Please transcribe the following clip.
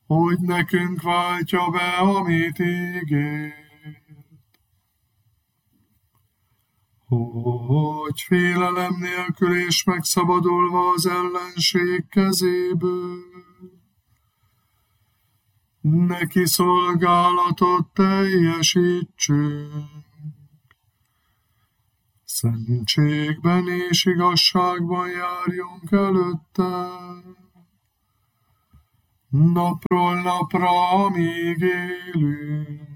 hogy nekünk váltja be, amit ígért. Hogy félelem nélkül és megszabadulva az ellenség kezéből, neki szolgálatot teljesítsünk. Szentségben és igazságban járjunk előtte, napról napra, amíg élünk.